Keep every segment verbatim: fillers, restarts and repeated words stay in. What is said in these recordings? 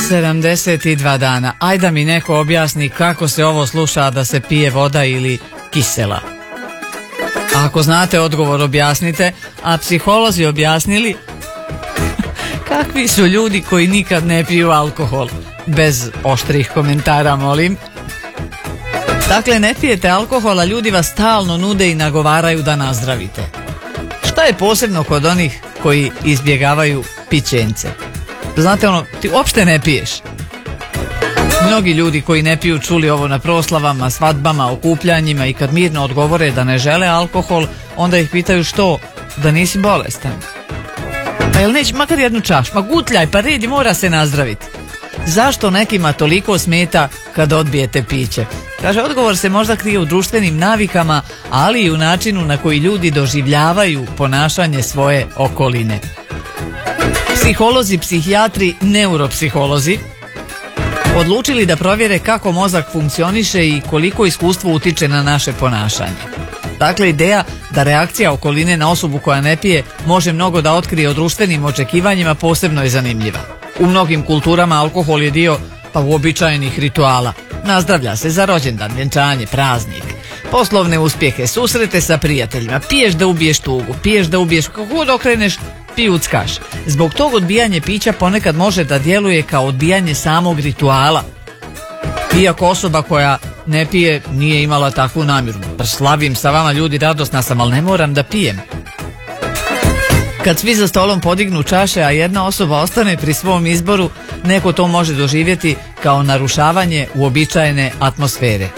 sedamdeset dva dana. Ajde da mi neko objasni kako se ovo sluša da se pije voda ili kisela. Ako znate odgovor, objasnite, a psiholozi objasnili kakvi su ljudi koji nikad ne piju alkohol. Bez oštrih komentara, molim. Dakle, ne pijete alkohol, a ljudi vas stalno nude i nagovaraju da nazdravite. Šta je posebno kod onih koji izbjegavaju pićence? Znate ono, ti uopšte ne piješ. Mnogi ljudi koji ne piju čuli ovo na proslavama, svadbama, okupljanjima i kad mirno odgovore da ne žele alkohol, onda ih pitaju što, da nisi bolestan. Pa jel neće makar jednu čašu? Ma gutljaj, pa redi, mora se nazdraviti. Zašto nekima toliko smeta kad odbijete piće? Kaže, odgovor se možda krije u društvenim navikama, ali i u načinu na koji ljudi doživljavaju ponašanje svoje okoline. Psiholozi, psihijatri, neuropsiholozi odlučili da provjere kako mozak funkcioniše i koliko iskustvo utiče na naše ponašanje. Dakle, ideja da reakcija okoline na osobu koja ne pije može mnogo da otkrije o društvenim očekivanjima posebno je zanimljiva. U mnogim kulturama alkohol je dio pa uobičajenih rituala. Nazdravlja se za rođendan, vjenčanje, praznik, poslovne uspjehe, susrete sa prijateljima, piješ da ubiješ tugu, piješ da ubiješ, kako god okreneš, pijuckaš. Zbog tog odbijanje pića ponekad može da djeluje kao odbijanje samog rituala. Iako osoba koja ne pije nije imala takvu namjeru. Slavim sa vama ljudi, radosna sam, ali ne moram da pijem. Kad svi za stolom podignu čaše, a jedna osoba ostane pri svom izboru, neko to može doživjeti kao narušavanje uobičajene atmosfere.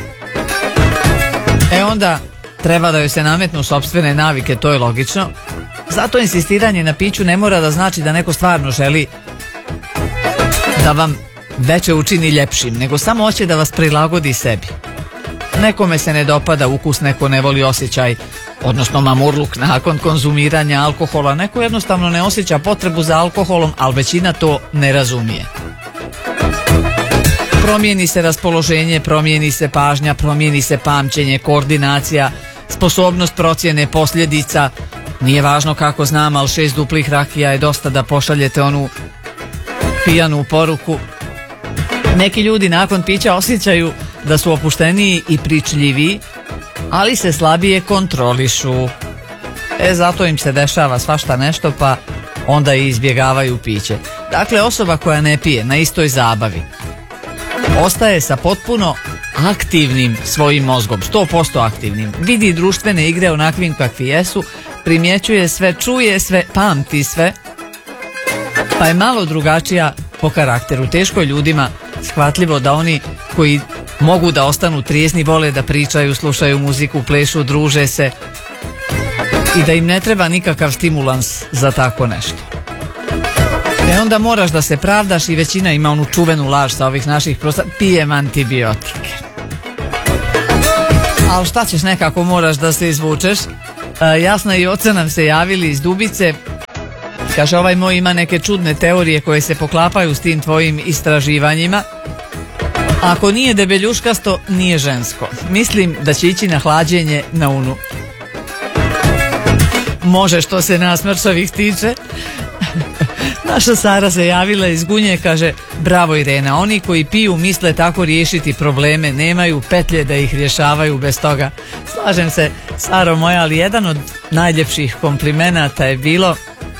E onda treba da joj se nametnu sopstvene navike, to je logično. Zato insistiranje na piću ne mora da znači da neko stvarno želi da vam veče učini ljepšim, nego samo hoće da vas prilagodi sebi. Nekome se ne dopada ukus, neko ne voli osjećaj, odnosno mamurluk nakon konzumiranja alkohola, neko jednostavno ne osjeća potrebu za alkoholom, ali većina to ne razumije. Promijeni se raspoloženje, promijeni se pažnja, promijeni se pamćenje, koordinacija, sposobnost procjene posljedica. Nije važno kako znam, ali šest duplih rakija je dosta da pošaljete onu pijanu poruku. Neki ljudi nakon pića osjećaju da su opušteniji i pričljiviji, ali se slabije kontrolišu. E, zato im se dešava svašta nešto, pa onda i izbjegavaju piće. Dakle, osoba koja ne pije na istoj zabavi ostaje sa potpuno aktivnim svojim mozgom, sto posto aktivnim. Vidi društvene igre onakvim kakvi jesu, primjećuje sve, čuje sve, pamti sve, pa je malo drugačija po karakteru. Teško je ljudima shvatljivo da oni koji mogu da ostanu trijezni vole da pričaju, slušaju muziku, plešu, druže se i da im ne treba nikakav stimulans za tako nešto. E onda moraš da se pravdaš i većina ima onu čuvenu laž sa ovih naših prostora, pijem antibiotike. Ali šta ćeš, nekako moraš da se izvučeš. E, Jasna i Oca nam se javili iz Dubice. Kaže, ovaj moj ima neke čudne teorije koje se poklapaju s tim tvojim istraživanjima. Ako nije debeljuškasto, nije žensko. Mislim da će ići na hlađenje na unu. Može što se nas mršavih tiče. Naša Sara se javila iz Gunje, kaže, bravo Irena, oni koji piju misle tako riješiti probleme, nemaju petlje da ih rješavaju bez toga. Slažem se, Saro moja, ali jedan od najljepših komplimenata je bilo: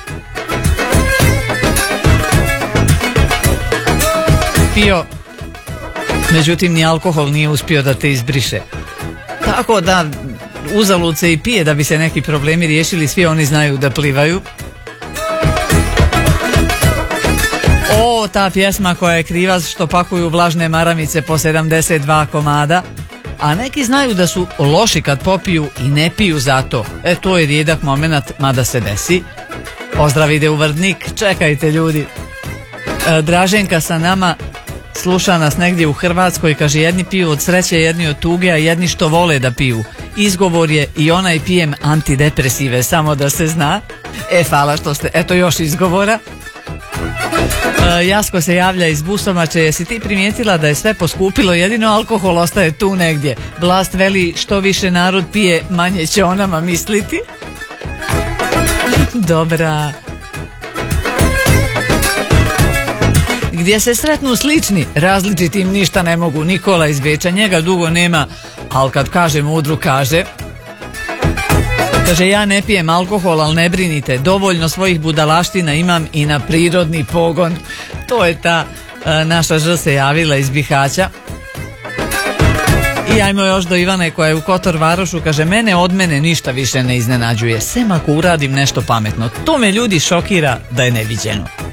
pio, međutim ni alkohol nije uspio da te izbriše. Tako da uzalud se i pije da bi se neki problemi riješili, svi oni znaju da plivaju. O, ta pjesma koja je kriva što pakuju vlažne maramice po sedamdeset dva komada, a neki znaju da su loši kad popiju i ne piju zato. E, to je rijedak moment, mada se desi. Pozdrav ide u Vrdnik, čekajte ljudi. E, Draženka sa nama sluša nas negdje u Hrvatskoj, kaže, jedni piju od sreće, jedni od tuge, a jedni što vole da piju. Izgovor je i onaj pijem antidepresive, samo da se zna. E, hvala što ste, eto još izgovora. E, Jasko se javlja iz Busomače, jesi ti primijetila da je sve poskupilo, jedino alkohol ostaje tu negdje. Vlast veli što više narod pije, manje će o nama misliti. Dobra. gdje se sretnu slični, različitim ništa ne mogu. Nikola iz Beča, njega dugo nema, ali kad kaže mudru kaže. Kaže, ja ne pijem alkohol, ali ne brinite, dovoljno svojih budalaština imam i na prirodni pogon. To je ta a, naša Ž se javila iz Bihaća. I ajmo još do Ivane koja je u Kotor Varošu, kaže, mene od mene ništa više ne iznenađuje, sem ako uradim nešto pametno. To me ljudi šokira da je neviđeno.